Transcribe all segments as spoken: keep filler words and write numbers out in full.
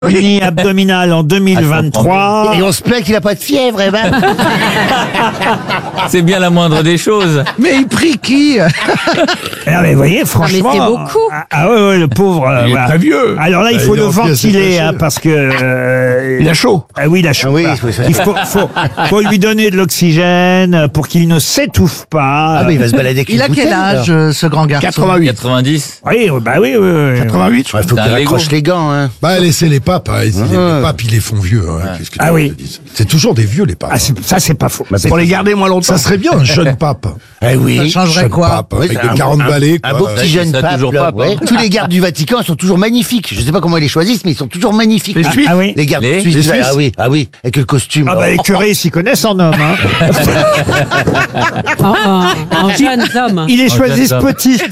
Hernie abdominale en deux mille vingt-trois. Et on se plaint qu'il a pas de fièvre, eh ben. C'est bien la moindre des choses. Mais il prie qui? Ah, mais vous voyez, franchement. c'est beaucoup. Ah, ah ouais, ouais, le pauvre. euh, Il est voilà. très vieux. Alors là, il Ah, faut il est le en pièces ventiler, détachées. hein, parce que. euh, Il a chaud. Ah oui, il a chaud. Ah oui, Voilà. oui, ça- Il faut, faut, faut lui donner de l'oxygène pour qu'il ne s'étouffe pas. Ah, mais il va se balader avec Il une a quel bouteille, âge, alors. euh, ce grand garçon? quatre-vingt-huit. quatre-vingt-dix. Oui, oui, bah oui, oui. oui. quatre-vingt-huit, je Ouais, crois. faut C'est qu'il un raccroche Lego. les gants, hein. Bah, laissez les papes, hein. Les, Ah. les papes, ils les font vieux, hein. Qu'est-ce que Ah tu oui. veux que je te dise. C'est toujours des vieux, les papes. Ah, c'est- ça, c'est pas faux. Pour les garder moins longtemps. Ça serait bien, un jeune pape. Eh oui. Ça changerait Jeune quoi? pape, Oui, avec c'est des un- quarante un- balais, Un quoi. beau petit Ouais, jeune ça, pape. toujours là, pape, ouais. hein. Tous les gardes du Vatican sont toujours magnifiques. Je sais pas comment ils les choisissent, mais ils sont toujours magnifiques. Les Ah, Suisses Ah oui. Les gardes Les- suisses. les Suisses. Ah oui, ah oui, avec le costume. Ah là. bah les curés ils s'y connaissent en homme. Hein. En, en, en jeunes hommes. Ils les En choisissent jeune homme. petits.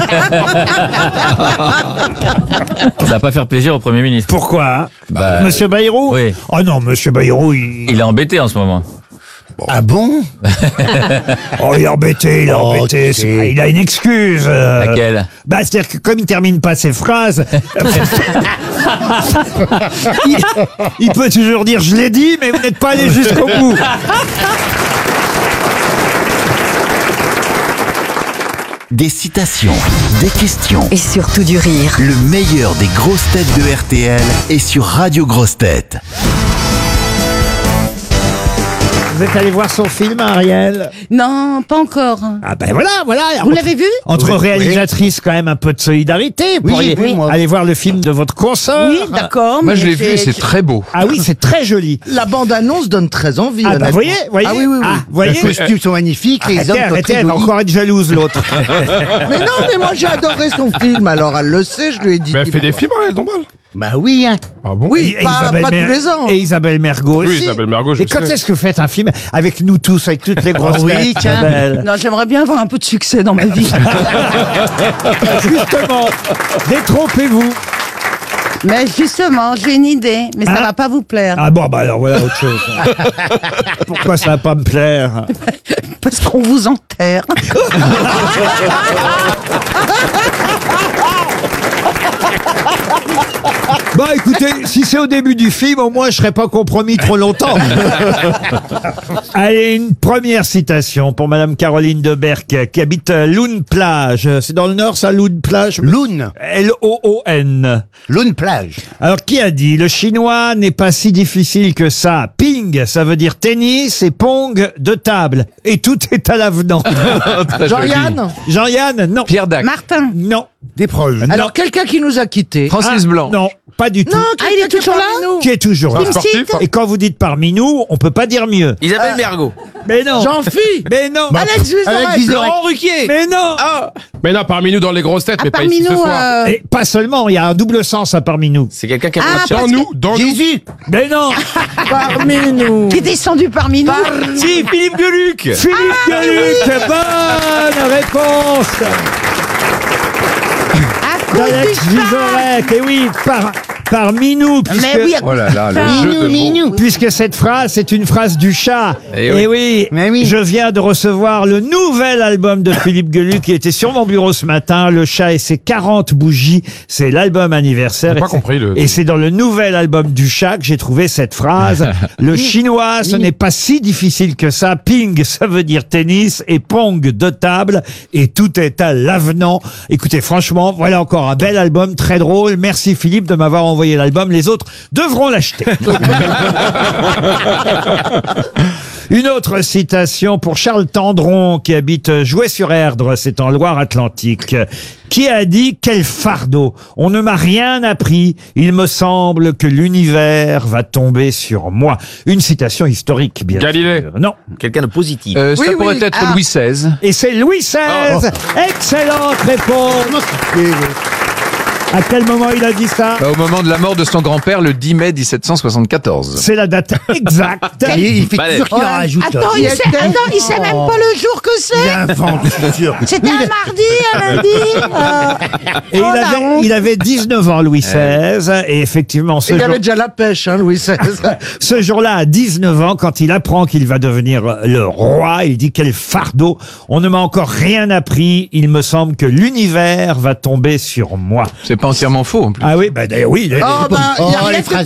Ça va pas faire plaisir au Premier ministre. Pourquoi hein Bah, Monsieur Bayrou oui. Oh non, Monsieur Bayrou, il... Il est embêté en ce moment. Ah bon? Oh, il est embêté, il est Oh, embêté. tu c'est- sais. Il a une excuse. euh, Laquelle? Bah, c'est-à-dire que comme il termine pas ses phrases, il, il peut toujours dire je l'ai dit, mais vous n'êtes pas allé jusqu'au bout. Des citations, des questions. Et surtout du rire. Le meilleur des grosses têtes de R T L est sur Radio Grosses Têtes. Vous êtes allé voir son film, Ariel? Non, pas encore. Ah ben voilà, voilà. Vous l'avez vu? Entre Oui, réalisatrices, quand même un peu de solidarité. Vous Oui, pourriez j'ai vu, moi. aller voir le film de votre consoeur. Oui, d'accord. Moi, mais je l'ai vu et c'est très beau. Ah oui, c'est très joli. La bande-annonce donne très envie. Ah bah honnêtement. voyez, voyez. Ah oui, oui, oui. Ah, Les voyez. costumes sont magnifiques, les Arrêtez, hommes sont arrêtez, très elle va jolis. encore être jalouse, l'autre. Mais non, mais moi j'ai adoré son film, alors elle le sait, je lui ai dit. Mais elle fait des films, elle, Dombal. Bah oui, hein. Ah bon? Oui, Et pas, pas Mer- tous les ans. Et Isabelle Mergo Oui, aussi. Isabelle Mergo, je Et quand sais. est-ce que vous faites un film avec nous tous, avec toutes les grosses Oui, têtes, tiens. Isabelle Non, j'aimerais bien avoir un peu de succès dans ma vie. Justement, détrompez-vous. Mais justement, j'ai une idée, mais ça Hein va pas vous plaire. Ah bon, bah alors voilà autre chose. Pourquoi ça va pas me plaire? Parce qu'on vous enterre. Bah écoutez, si c'est au début du film, au moins je serai pas compromis trop longtemps. Allez, une première citation pour Madame Caroline Deberck, qui habite Loun Plage. C'est dans le Nord, ça, Loun Plage? Loun. L O O N. Loun plage. Alors, qui a dit « Le chinois n'est pas si difficile que ça. Ping, ça veut dire tennis, et pong, de table. Et tout est à l'avenant. Jean-Yann » Jean-Yann, non. Pierre Dac. Martin. Non. Des proches. Alors quelqu'un qui nous a quittés. Ah, Non, pas du tout. Non, Ah, il est toujours là? Qui est toujours là. Kim Sid. Et quand vous dites parmi nous, on peut pas dire mieux. Isabelle Mergo. Mais non. Jean-Phi. Mais non. Alex Vizorek. Avec Vizorek. Ruquier. Mais non. Mais non, parmi nous dans les grosses têtes, Ah, mais pas parmi ici ce nous, soir. euh, Et pas seulement, il y a un double sens à parmi nous. C'est quelqu'un qui a Ah, pas de Dans nous, dans nous. Jésus. Mais non. Parmi nous. qui est descendu parmi nous. Si, Philippe Gueluc. Philippe Gueluc. Bonne réponse À cause d'Alex du chat. Vizorek. Et oui, par, parmi nous. Puisque... Mais oui, Oh là là, le Enfin, jeu de mots. Puisque cette phrase, c'est une phrase du chat. Eh oui. Et oui, Mais oui. je viens de recevoir le nouvel album de Philippe Gueluc qui était sur mon bureau ce matin. Le chat et ses quarante bougies. C'est l'album anniversaire. J'ai Et pas c'est- compris le- Et c'est dans le nouvel album du chat que j'ai trouvé cette phrase. Le chinois, ce n'est pas si difficile que ça. Ping, ça veut dire tennis. Et pong, de table. Et tout est à l'avenant. Écoutez, franchement, voilà encore un bel album, très drôle. Merci Philippe de m'avoir envoyé l'album. Les autres devront l'acheter. Une autre citation pour Charles Tendron, qui habite Jouet-sur-Erdre, c'est en Loire-Atlantique, qui a dit « Quel fardeau! On ne m'a rien appris. Il me semble que l'univers va tomber sur moi. » Une citation historique, bien Galilée. sûr. Non. Quelqu'un de positif. Oui, ça pourrait oui. être Ah. Louis seize. Et c'est Louis seize. Excellente réponse. À quel moment il a dit ça? Au moment de la mort de son grand-père, le dix mai mille sept cent soixante-quatorze. C'est la date exacte. Il, il fait Balai. toujours qu'il en rajoute. Attends, il sait, attends, il sait même pas le jour que Il c'est. invente, c'est sûr. C'était un mardi, un lundi. euh, Et il oh, la avait, honte. il avait dix-neuf ans, Louis seize, et effectivement, ce, Il jour, avait déjà la pêche, hein, Louis seize. ce jour-là, à dix-neuf ans, quand il apprend qu'il va devenir le roi, il dit « Quel fardeau! On ne m'a encore rien appris. Il me semble que l'univers va tomber sur moi. » C'est pas entièrement faux, en plus. Ah oui, bah d'ailleurs, oui. Oh, ben, il y a Oh, rien les qui est phrases